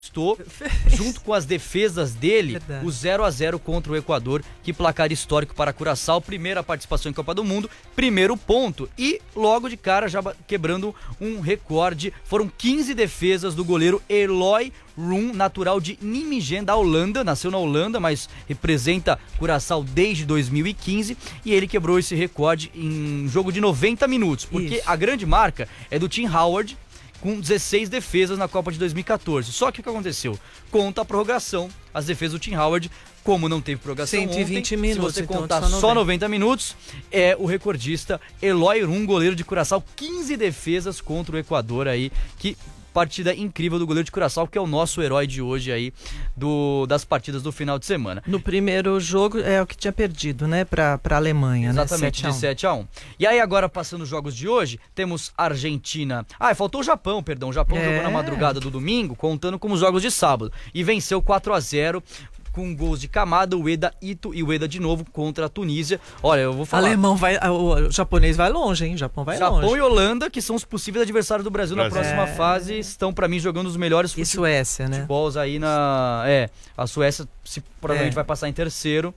Estou junto com as defesas dele, Verdade. o 0-0 contra o Equador, que placar histórico para Curaçao, primeira participação em Copa do Mundo, primeiro ponto, e logo de cara já quebrando um recorde, foram 15 defesas do goleiro Eloy Room, natural de Nijmegen, da Holanda, nasceu na Holanda, mas representa Curaçao desde 2015, e ele quebrou esse recorde em jogo de 90 minutos, porque Isso. a grande marca é do Tim Howard, com 16 defesas na Copa de 2014. Só que o que aconteceu? Conta a prorrogação, as defesas do Tim Howard, como não teve prorrogação 120 ontem, minutos, se você então, contar só só 90 minutos, é o recordista Eloy Room, goleiro de Curaçao, 15 defesas contra o Equador aí, que partida incrível do goleiro de Curaçao, que é o nosso herói de hoje aí, das partidas do final de semana. No primeiro jogo é o que tinha perdido, né, pra Alemanha, Exatamente, né? de 7-1. E aí agora, passando os jogos de hoje, temos Argentina... faltou o Japão, perdão. O Japão jogou na madrugada do domingo, contando com os jogos de sábado. E venceu 4-0, com gols de Kamada, Ueda, Ito e Ueda de novo contra a Tunísia. Olha, eu vou falar... O japonês vai longe, hein? O Japão vai longe. Japão e Holanda, que são os possíveis adversários do Brasil na próxima fase, estão pra mim jogando os melhores E Suécia, né? futebols aí a Suécia provavelmente vai passar em terceiro.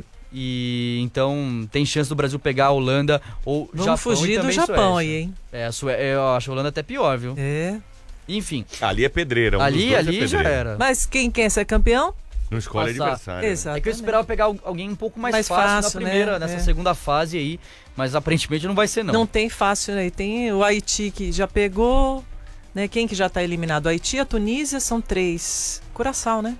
E então tem chance do Brasil pegar a Holanda ou Japão. Vamos fugir e também do Japão Suécia. aí, hein? Eu acho a Holanda até pior, viu? Enfim. Ali é pedreira. Ali já era. Mas quem quer ser campeão? Não escolhe adversário. Exatamente. É que eu esperava pegar alguém um pouco mais fácil na primeira, nessa segunda fase aí, mas aparentemente não vai ser não. Não tem fácil, né? Tem o Haiti que já pegou, né? Quem que já tá eliminado? O Haiti e a Tunísia são 3. Curaçao, né?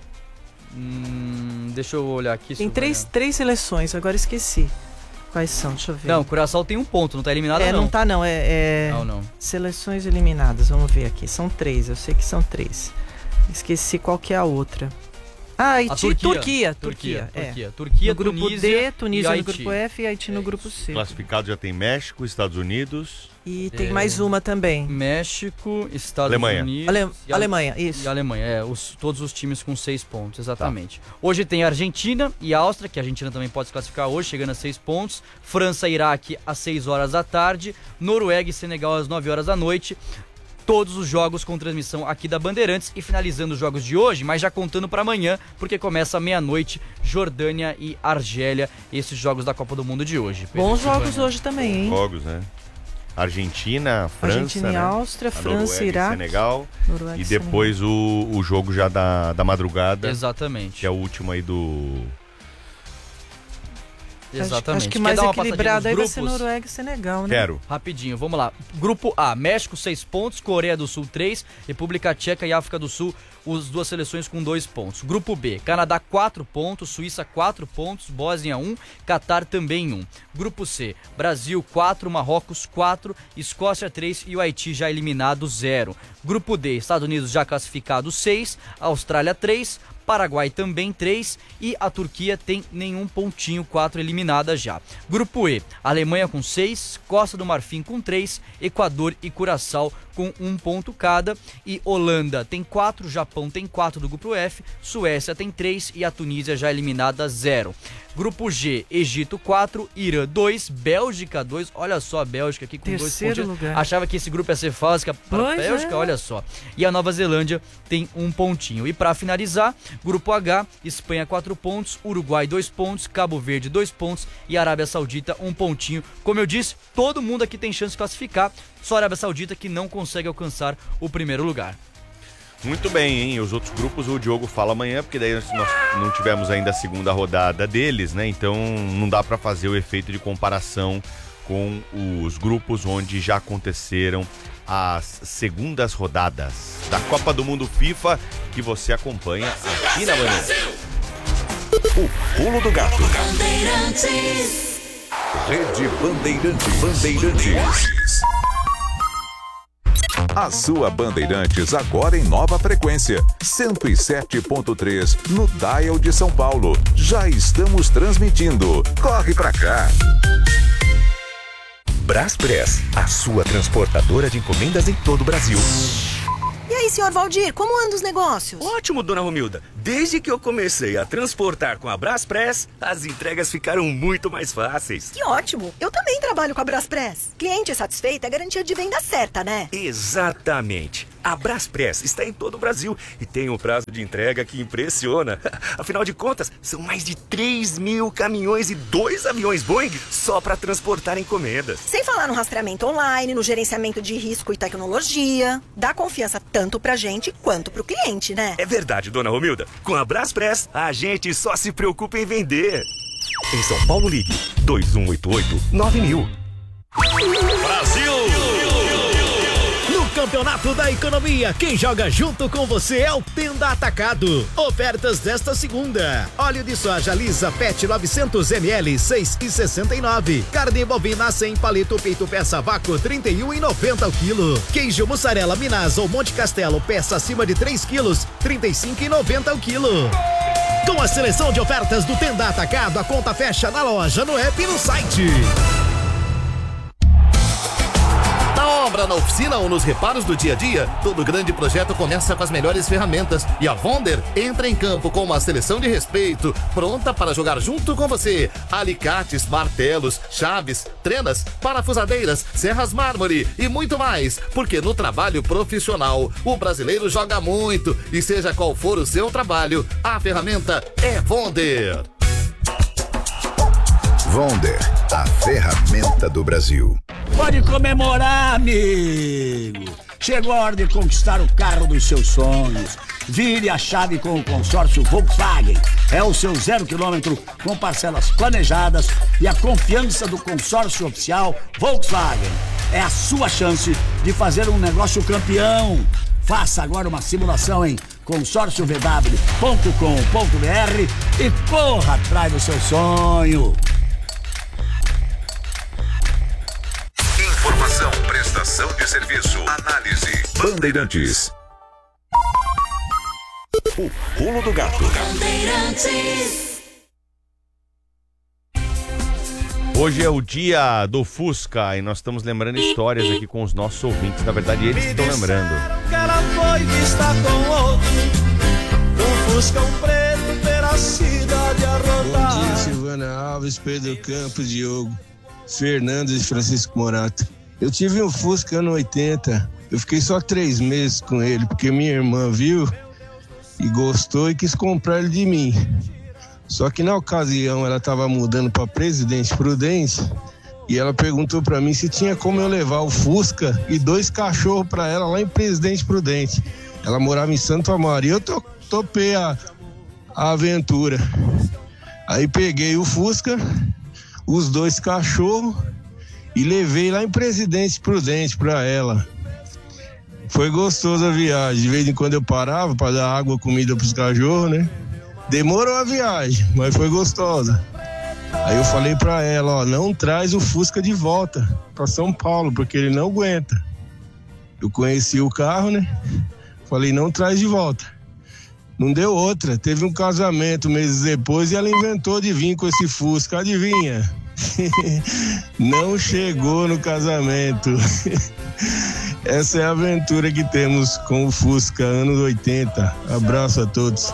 Deixa eu olhar aqui. Tem três seleções, agora esqueci. Quais são? Deixa eu ver. Não, Curaçao tem um ponto, não tá eliminado não. Não tá não, Não. Seleções eliminadas, vamos ver aqui. São 3, eu sei que são 3. Esqueci qual que é a outra. Haiti, Turquia. Turquia, no grupo Tunísia D, Tunísia e no grupo F e Haiti no grupo C. Classificado já tem México, Estados Unidos. E tem mais uma também. México, Estados Alemanha. Unidos. Alemanha, isso. E Alemanha, todos os times com 6 pontos, exatamente. Tá. Hoje tem Argentina e Áustria, que a Argentina também pode se classificar hoje, chegando a 6 pontos. França e Iraque às 6 horas da tarde. Noruega e Senegal às 9 horas da noite. Todos os jogos com transmissão aqui da Bandeirantes e finalizando os jogos de hoje, mas já contando para amanhã, porque começa meia-noite, Jordânia e Argélia, esses jogos da Copa do Mundo de hoje. Bons jogos hoje também, hein? Jogos, né? Argentina, França, Argentina e Áustria, França, Iraque, Senegal, Noruega e depois o jogo já da madrugada. Exatamente. Que é o último aí do... Exatamente. Acho que mais equilibrado aí vai ser Noruega e Senegal, né? Quero. Rapidinho, vamos lá. Grupo A, México 6 pontos, Coreia do Sul 3, República Tcheca e África do Sul, as duas seleções com 2 pontos. Grupo B, Canadá 4 pontos, Suíça 4 pontos, Bósnia 1, Catar também 1. Grupo C, Brasil 4, Marrocos 4, Escócia 3 e o Haiti já eliminado 0. Grupo D, Estados Unidos já classificado 6, Austrália 3, Paraguai também 3 e a Turquia tem nenhum pontinho, 4 eliminadas já. Grupo E, Alemanha com 6, Costa do Marfim com 3, Equador e Curaçao com 1 ponto cada e Holanda tem 4, Japão tem 4 do grupo F, Suécia tem 3 e a Tunísia já eliminada 0. Grupo G, Egito 4, Irã 2, Bélgica 2, olha só a Bélgica aqui com 2 pontos. Lugar. Achava que esse grupo ia ser fácil para a Bélgica, olha só. E a Nova Zelândia tem 1 pontinho. E para finalizar, Grupo H, Espanha 4 pontos, Uruguai 2 pontos, Cabo Verde 2 pontos e Arábia Saudita 1 pontinho. Como eu disse, todo mundo aqui tem chance de classificar, só a Arábia Saudita que não consegue alcançar o primeiro lugar. Muito bem, hein? Os outros grupos o Diogo fala amanhã, porque daí nós não tivemos ainda a segunda rodada deles, né? Então não dá para fazer o efeito de comparação com os grupos onde já aconteceram as segundas rodadas da Copa do Mundo FIFA, que você acompanha aqui na Bandeirantes. O Pulo do Gato. Rede Bandeirantes. A sua Bandeirantes agora em nova frequência, 107.3 no dial de São Paulo. Já estamos transmitindo. Corre pra cá. Braspress, a sua transportadora de encomendas em todo o Brasil. E aí, senhor Valdir, como andam os negócios? Ótimo, dona Romilda. Desde que eu comecei a transportar com a Braspress, as entregas ficaram muito mais fáceis. Que ótimo! Eu também trabalho com a Braspress. Cliente satisfeito é garantia de venda certa, né? Exatamente. A Braspress está em todo o Brasil e tem um prazo de entrega que impressiona. Afinal de contas, são mais de 3.000 caminhões e 2 aviões Boeing só para transportar encomendas. Sem falar no rastreamento online, no gerenciamento de risco e tecnologia. Dá confiança tanto pra gente quanto pro cliente, né? É verdade, dona Romilda. Com a Braspress, a gente só se preocupa em vender. Em São Paulo, ligue 2188-9000. Brasil! Campeonato da Economia, quem joga junto com você é o Tenda Atacado. Ofertas desta segunda: óleo de soja lisa PET 900 ml 6,69. Carne bovina sem palito peito peça vácuo 31,90 o quilo. Queijo mussarela Minas ou Monte Castelo peça acima de 3 quilos 35,90 o quilo. Com a seleção de ofertas do Tenda Atacado, a conta fecha na loja, no app e no site. Na obra, na oficina ou nos reparos do dia a dia, todo grande projeto começa com as melhores ferramentas. E a Wonder entra em campo com uma seleção de respeito, pronta para jogar junto com você. Alicates, martelos, chaves, trenas, parafusadeiras, serras mármore e muito mais. Porque no trabalho profissional, o brasileiro joga muito. E seja qual for o seu trabalho, a ferramenta é Wonder. Wonder, a ferramenta do Brasil. Pode comemorar, amigo! Chegou a hora de conquistar o carro dos seus sonhos. Vire a chave com o consórcio Volkswagen. É o seu 0 km com parcelas planejadas e a confiança do consórcio oficial Volkswagen. É a sua chance de fazer um negócio campeão. Faça agora uma simulação em consórciovw.com.br e corra atrás do seu sonho. Informação, prestação de serviço, análise. Bandeirantes. O pulo do gato. Hoje é o dia do Fusca e nós estamos lembrando histórias aqui com os nossos ouvintes. Na verdade, eles estão lembrando. Que ela foi vista com outro, um Fuscão preto pela cidade a rodar. Bom dia, Silvana Alves, Pedro Campos, Diogo, Fernando e Francisco Morato. Eu tive um Fusca ano 80, eu fiquei só 3 meses com ele, porque minha irmã viu e gostou e quis comprar ele de mim. Só que na ocasião ela estava mudando para Presidente Prudente e ela perguntou para mim se tinha como eu levar o Fusca e 2 cachorros para ela lá em Presidente Prudente. Ela morava em Santo Amaro e eu topei a aventura. Aí peguei o Fusca, os 2 cachorros e levei lá em Presidente Prudente para ela. Foi gostoso a viagem. De vez em quando eu parava para dar água, comida para os cachorros, né? Demorou a viagem, mas foi gostosa. Aí eu falei para ela, ó, não traz o Fusca de volta para São Paulo, porque ele não aguenta. Eu conheci o carro, né? Falei, não traz de volta. Não deu outra. Teve um casamento meses depois e ela inventou de vir com esse Fusca. Adivinha? Não chegou no casamento. Essa é a aventura que temos com o Fusca anos 80. Abraço a todos.